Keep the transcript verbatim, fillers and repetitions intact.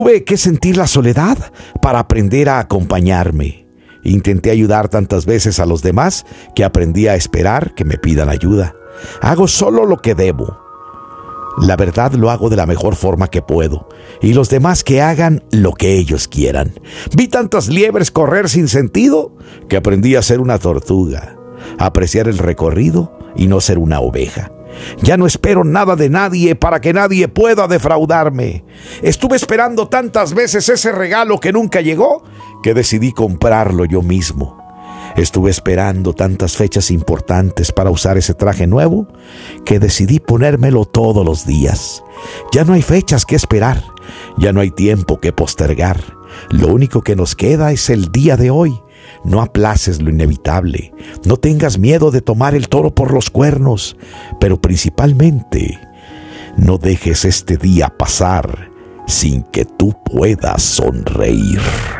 Tuve que sentir la soledad para aprender a acompañarme. Intenté ayudar tantas veces a los demás que aprendí a esperar que me pidan ayuda. Hago solo lo que debo. La verdad, lo hago de la mejor forma que puedo, y los demás que hagan lo que ellos quieran. Vi tantas liebres correr sin sentido que aprendí a ser una tortuga, a apreciar el recorrido y no ser una oveja. Ya no espero nada de nadie para que nadie pueda defraudarme. Estuve esperando tantas veces ese regalo que nunca llegó que decidí comprarlo yo mismo. Estuve esperando tantas fechas importantes para usar ese traje nuevo que decidí ponérmelo todos los días. Ya no hay fechas que esperar, ya no hay tiempo que postergar. Lo único que nos queda es el día de hoy. No aplaces lo inevitable, no tengas miedo de tomar el toro por los cuernos, pero principalmente no dejes este día pasar sin que tú puedas sonreír.